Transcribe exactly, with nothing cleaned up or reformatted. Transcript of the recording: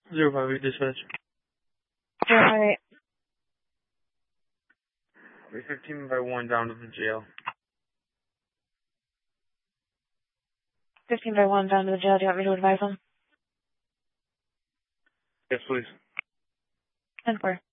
Zero five eight dispatch. Zero five eight. We're fifteen by one down to the jail. Fifteen by one down to the jail. Do you want me to advise them? Yes, please. ten four.